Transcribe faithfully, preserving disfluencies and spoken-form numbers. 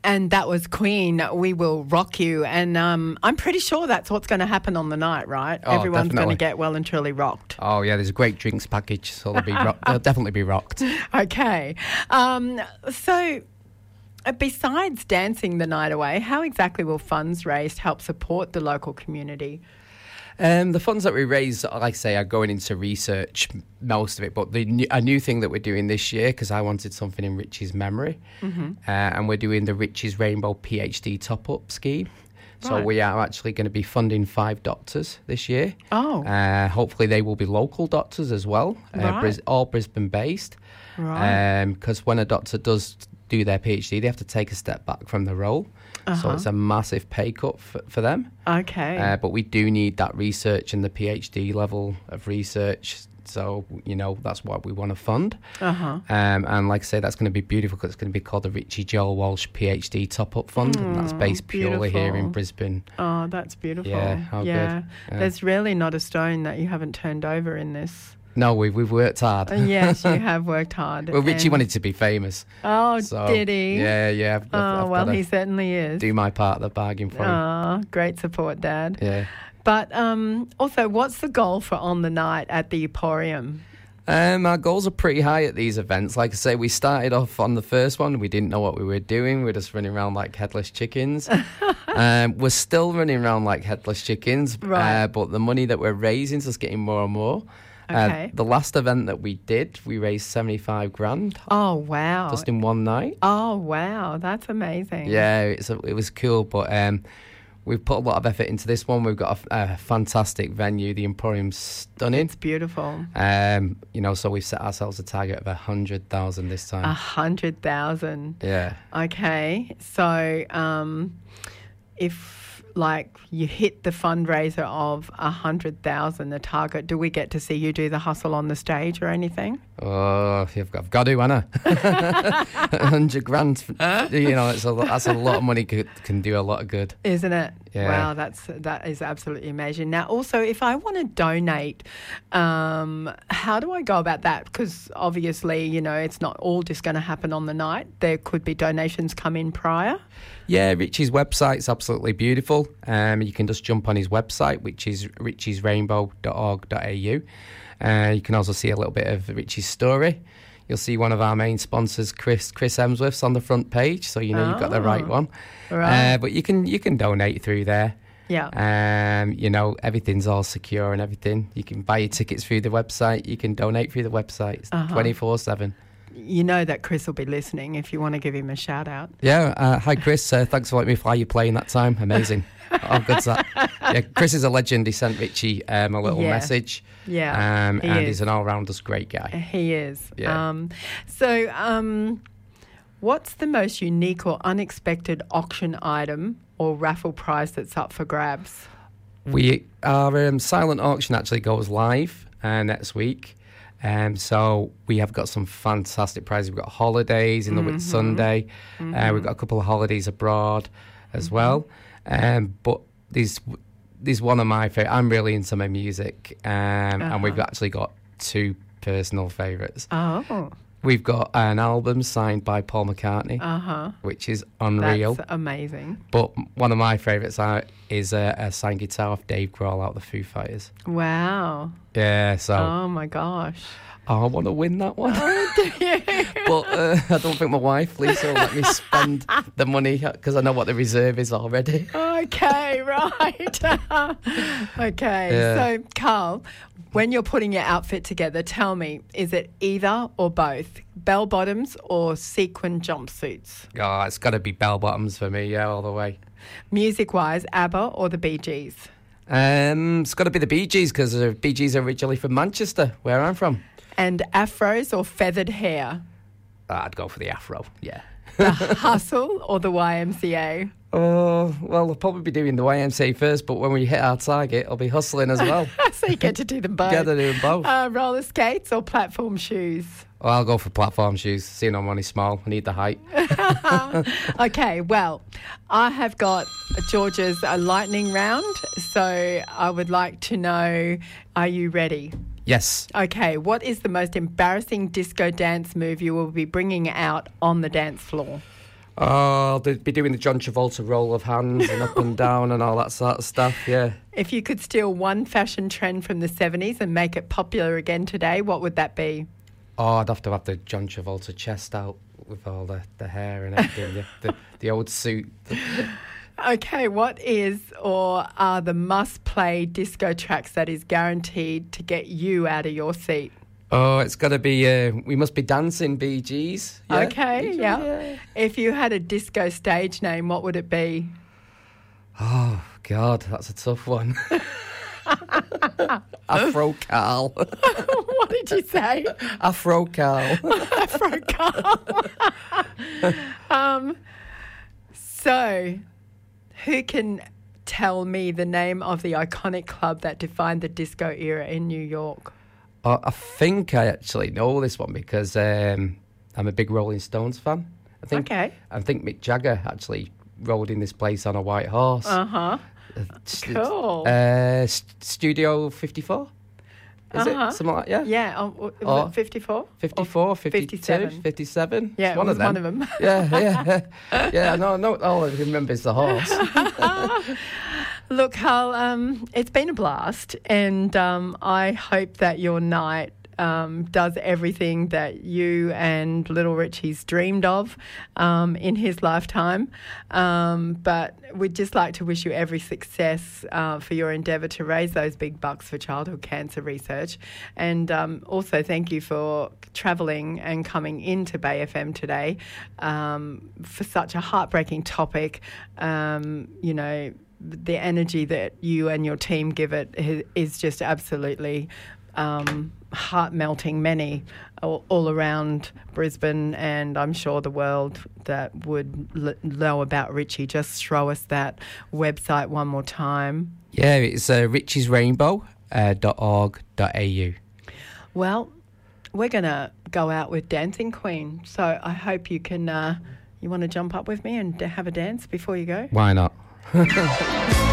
And that was Queen, We Will Rock You. And um, I'm pretty sure that's what's going to happen on the night, right? Oh, Everyone's going definitely. to get well and truly rocked. Oh, yeah, there's a great drinks package, so they'll, be rock- they'll definitely be rocked. Okay. Um, so uh, besides dancing the night away, how exactly will funds raised help support the local community? Um, the funds that we raise, like I say, are going into research, most of it. But the new, a new thing that we're doing this year, because I wanted something in Richie's memory, mm-hmm. uh, and we're doing the Richie's Rainbow PhD top-up scheme. So Right. we are actually going to be funding five doctors this year. Oh. Uh, hopefully they will be local doctors as well, uh, Right. Bris- all Brisbane-based. Right. Because when a doctor does do their PhD, they have to take a step back from the role. So Uh-huh. it's a massive pay cut for, for them. Okay. Uh, but we do need that research and the PhD level of research. So, you know, that's what we want to fund. Uh-huh. Um, and like I say, that's going to be beautiful because it's going to be called the Richie Joel Walsh PhD Top-Up Fund. and that's based purely here in beautiful. Brisbane. Oh, that's beautiful. Yeah, how good. yeah. Yeah. There's really not a stone that you haven't turned over in this. No, we've, we've worked hard. Uh, yes, you have worked hard. Well, Richie and- wanted to be famous. Oh, So, did he? Yeah, yeah. I've, I've, Oh, I've well, got he to certainly is. do my part of the bargain for him. Oh, great support, Dad. Yeah. But um, also, what's the goal for On the Night at the Emporium? Um, our goals are pretty high at these events. Like I say, we started off on the first one. We didn't know what we were doing. We were just running around like headless chickens. um, we're still running around like headless chickens. Right. Uh, but the money that we're raising is just getting more and more. Okay. Uh, the last event that we did, we raised seventy-five grand Oh, wow. just in one night. Oh, wow. That's amazing. Yeah, it's a, it was cool. But um, we've put a lot of effort into this one. We've got a, a fantastic venue. The Emporium's stunning. It's beautiful. Um, you know, so we've set ourselves a target of a hundred thousand this time. A hundred thousand. Yeah. Okay. So, um, if like you hit the fundraiser of a hundred thousand, the target, do we get to see you do the hustle on the stage or anything? Oh, I've got, I've got to, Anna. A hundred grand. You know, it's a lot, that's a lot of money. Could, can do a lot of good. Isn't it? Yeah. Wow, that's that is absolutely amazing. Now, also, if I want to donate, um, how do I go about that? Because obviously, you know, it's not all just going to happen on the night. There could be donations come in prior. Yeah, Richie's website's absolutely beautiful. Um, you can just jump on his website, which is richies rainbow dot org dot a u. Uh, you can also see a little bit of Richie's story. You'll see one of our main sponsors, Chris Chris Hemsworth's, on the front page, so you know you've got the right Oh, one. right. Uh, but you can you can donate through there. Yeah. Um, you know, everything's all secure and everything. You can buy your tickets through the website. You can donate through the website. It's Uh-huh. twenty-four seven. You know that Chris will be listening if you want to give him a shout out. Yeah, uh, hi Chris. Uh, thanks for letting me fly your plane that time. Amazing. Oh, good's that. Yeah, Chris is a legend. He sent Richie um, a little Yeah. message. Yeah, Um, he and is. he's an all-round just great guy. He is. Yeah. Um, so, um, what's the most unique or unexpected auction item or raffle prize that's up for grabs? We Our um, silent auction actually goes live uh, next week. Um, so we have got some fantastic prizes. We've got holidays in the Mm-hmm. Whitsunday. Mm-hmm. Uh, we've got a couple of holidays abroad as mm-hmm. well. Um, but these these one of my favourite. I'm really into my music, um, uh-huh. and we've actually got two personal favourites. Oh. We've got an album signed by Paul McCartney, Uh-huh. which is unreal. That's amazing. But one of my favourites are, is a, a signed guitar off Dave Grohl out of the Foo Fighters. Wow. Yeah, so Oh, my gosh. oh, I want to win that one. Oh, do you? But uh, I don't think my wife, Lisa, will let me spend the money because I know what the reserve is already. Okay, right. Okay, Yeah. so Carl, when you're putting your outfit together, tell me, is it either or both, bell bottoms or sequin jumpsuits? Oh, it's got to be bell bottoms for me, yeah, all the way. Music-wise, ABBA or the Bee Gees? Um, it's got to be the Bee Gees because the Bee Gees are originally from Manchester, where I'm from. And afros or feathered hair? I'd go for the afro, yeah. The Hustle or the Y M C A? Oh, well, I'll probably be doing the Y M C A first, but when we hit our target, I'll be hustling as well. So you get to do them both. Get to do them both. Uh, roller skates or platform shoes? Well, I'll go for platform shoes. Seeing I'm only small, I need the height. Okay, well, I have got George's uh, lightning round, so I would like to know, are you ready? Yes. Okay, what is the most embarrassing disco dance move you will be bringing out on the dance floor? Oh, they'd be doing the John Travolta roll of hands and up and down and all that sort of stuff, yeah. If you could steal one fashion trend from the seventies and make it popular again today, what would that be? Oh, I'd have to have the John Travolta chest out with all the, the hair and everything, the, the, the old suit. Okay, what is or are the must-play disco tracks that is guaranteed to get you out of your seat? Oh, it's got to be, uh, We Must Be Dancing, Bee Gees. Yeah? Okay, Bee Gees, yeah. yeah. If you had a disco stage name, what would it be? Oh, God, that's a tough one. Afro Carl. What did you say? Afro Carl. Afro Carl. um, so, who can tell me the name of the iconic club that defined the disco era in New York? Uh, I think I actually know this one because um, I'm a big Rolling Stones fan. I think, Okay. I think Mick Jagger actually rode in this place on a white horse. Uh-huh. Uh, st- Cool. Uh, st- Studio fifty-four? Is Uh-huh. it? Something like that, yeah? Yeah, oh, was Or it fifty-four? fifty-four, fifty-two, fifty-seven. fifty-seven. Yeah, It's it one was of them. one of them. Yeah, yeah. Yeah, no, no, all I remember is the horse. Look, Carl, um, it's been a blast, and um, I hope that your night um, does everything that you and Little Richie's dreamed of um, in his lifetime. Um, but we'd just like to wish you every success uh, for your endeavour to raise those big bucks for childhood cancer research. And um, also thank you for travelling and coming into Bay F M today um, for such a heartbreaking topic. Um, you know, the energy that you and your team give it is just absolutely um, heart-melting. Many all, all around Brisbane and I'm sure the world that would l- know about Richie. Just throw us that website one more time. Yeah, it's uh, richies rainbow dot org dot a u. Well, we're going to go out with Dancing Queen, so I hope you can, uh, you want to jump up with me and have a dance before you go? Why not?